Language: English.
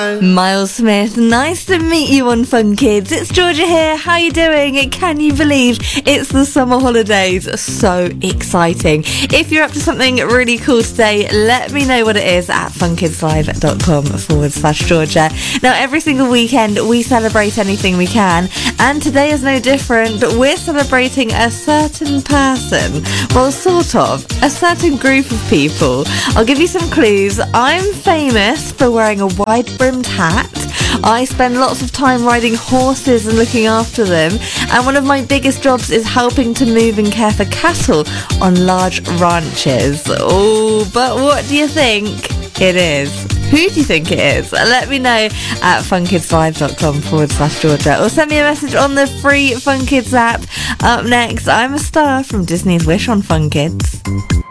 Hello. Miles Smith, nice to meet you on Fun Kids. It's Georgia here. How you doing? Can you believe it's the summer holidays? So exciting. If you're up to something really cool today, let me know what it is at funkidslive.com/Georgia. Now, every single weekend we celebrate anything we can, and today is no different. We're celebrating a certain person. Well, sort of. A certain group of people. I'll give you some clues. I'm famous for wearing a wide-brimmed hat. I spend lots of time riding horses and looking after them, and one of my biggest jobs is helping to move and care for cattle on large ranches. Oh, but what do you think it is? Who do you think it is? Let me know at funkidslive.com/Georgia, or send me a message on the free Fun Kids app. Up next, I'm a Star from Disney's Wish on Fun Kids.